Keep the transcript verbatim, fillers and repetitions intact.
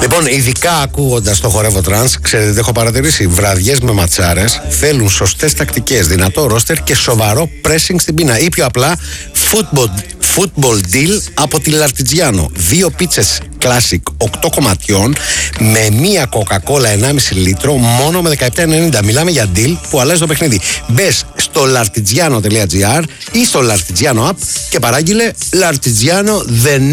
Λοιπόν, ειδικά ακούγοντας το χορεύω τρανς, ξέρετε τι έχω παρατηρήσει. Βραδιές με ματσάρες θέλουν σωστές τακτικές, δυνατό ρόστερ και σοβαρό pressing στην πίνα. Ή πιο απλά, football, football deal από τη Λαρτιτζιάνο. Δύο πίτσες Classic οκτώ κομματιών με μία κοκακόλα ενάμιση λίτρο μόνο με δεκαεπτά ενενήντα. Μιλάμε για deal που αλλάζει το παιχνίδι. Μπες στο lartigiano τελεία gr ή στο Lartigiano app και παράγγειλε Lartigiano the